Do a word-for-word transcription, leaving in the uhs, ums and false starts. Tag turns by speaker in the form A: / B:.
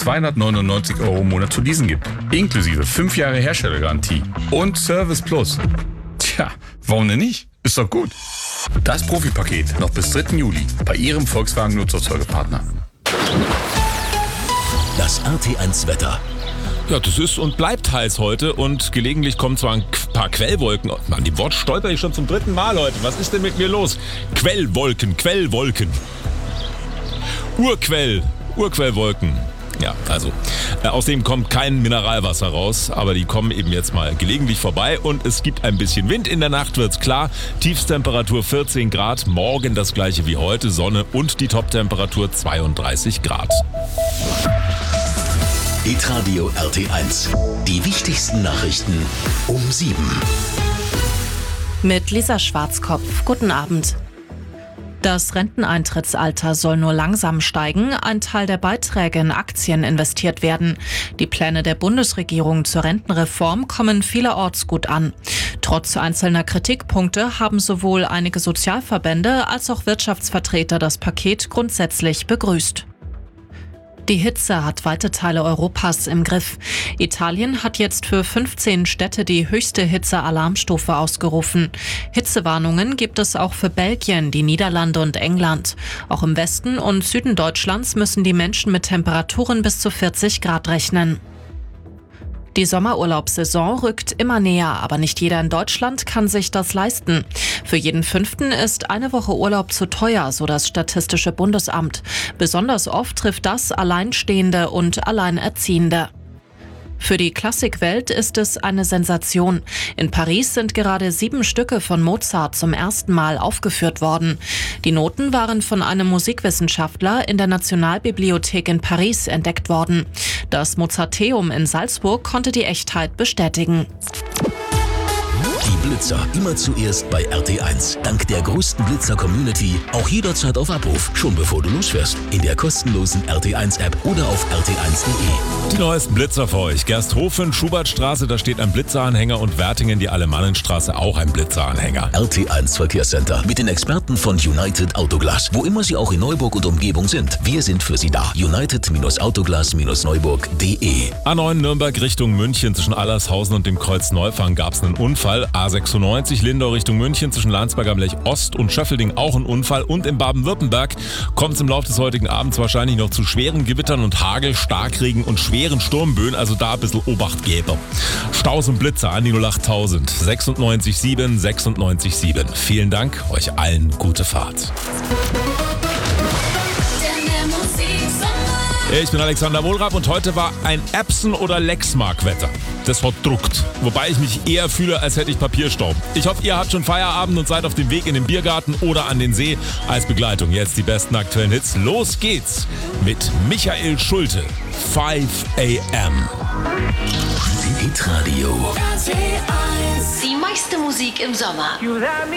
A: zweihundertneunundneunzig Euro im Monat zu leasen gibt. Inklusive fünf Jahre Herstellergarantie und Service Plus. Tja, warum denn nicht? Ist doch gut. Das Profipaket noch bis dritten Juli bei Ihrem Volkswagen Nutzfahrzeugepartner.
B: Das R T eins Wetter.
C: Ja, das ist und bleibt heiß heute und gelegentlich kommen zwar ein paar Quellwolken. An dem Wort stolper ich schon zum dritten Mal heute. Was ist denn mit mir los? Quellwolken, Quellwolken. Urquell, Urquellwolken. Ja, also, äh, aus dem kommt kein Mineralwasser raus, aber die kommen eben jetzt mal gelegentlich vorbei und es gibt ein bisschen Wind. In der Nacht wird's klar, Tiefstemperatur vierzehn Grad, morgen das gleiche wie heute, Sonne und die Toptemperatur zweiunddreißig Grad.
B: Hitradio R T eins. Die wichtigsten Nachrichten um sieben.
D: Mit Lisa Schwarzkopf. Guten Abend. Das Renteneintrittsalter soll nur langsam steigen, ein Teil der Beiträge in Aktien investiert werden. Die Pläne der Bundesregierung zur Rentenreform kommen vielerorts gut an. Trotz einzelner Kritikpunkte haben sowohl einige Sozialverbände als auch Wirtschaftsvertreter das Paket grundsätzlich begrüßt. Die Hitze hat weite Teile Europas im Griff. Italien hat jetzt für fünfzehn Städte die höchste Hitze-Alarmstufe ausgerufen. Hitzewarnungen gibt es auch für Belgien, die Niederlande und England. Auch im Westen und Süden Deutschlands müssen die Menschen mit Temperaturen bis zu vierzig Grad rechnen. Die Sommerurlaubssaison rückt immer näher, aber nicht jeder in Deutschland kann sich das leisten. Für jeden Fünften ist eine Woche Urlaub zu teuer, so das Statistische Bundesamt. Besonders oft trifft das Alleinstehende und Alleinerziehende. Für die Klassikwelt ist es eine Sensation. In Paris sind gerade sieben Stücke von Mozart zum ersten Mal aufgeführt worden. Die Noten waren von einem Musikwissenschaftler in der Nationalbibliothek in Paris entdeckt worden. Das Mozarteum in Salzburg konnte die Echtheit bestätigen.
B: Die Blitzer immer zuerst bei R T eins. Dank der größten Blitzer-Community auch jederzeit auf Abruf, schon bevor du losfährst. In der kostenlosen R T eins App oder auf r t eins punkt de.
C: Die neuesten Blitzer für euch. Gersthofen, Schubertstraße, da steht ein Blitzeranhänger und Wertingen, die Alemannenstraße, auch ein Blitzeranhänger.
B: R T eins Verkehrscenter mit den Experten von United Autoglas. Wo immer sie auch in Neuburg und Umgebung sind, wir sind für sie da. United Autoglas Neuburg punkt de.
C: A neun Nürnberg Richtung München, zwischen Allershausen und dem Kreuz Neufang gab es einen Unfall. A sechsundneunzig Lindau Richtung München, zwischen Landsberg am Lech Ost und Schöffelding auch ein Unfall. Und in Baden-Württemberg kommt es im Laufe des heutigen Abends wahrscheinlich noch zu schweren Gewittern und Hagel, Starkregen und schweren Sturmböen, also da ein bisschen Obacht gäbe. Staus und Blitzer an die null acht tausend sechsundneunzig sieben sechsundneunzig sieben. Vielen Dank, euch allen gute Fahrt. Ich bin Alexander Wohlrab und heute war ein Epson- oder Lexmark-Wetter. Das hat druckt, wobei ich mich eher fühle, als hätte ich Papierstaub. Ich hoffe, ihr habt schon Feierabend und seid auf dem Weg in den Biergarten oder an den See. Als Begleitung jetzt die besten aktuellen Hits. Los geht's mit Michael Schulte, fünf a m
B: Hitradio.
E: Die meiste Musik im Sommer.